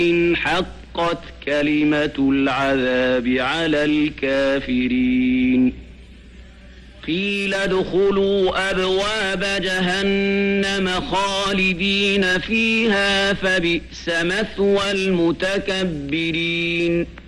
حقت كلمة العذاب على الكافرين قيل ادخلوا أبواب جهنم خالدين فيها فبئس مثوى المتكبرين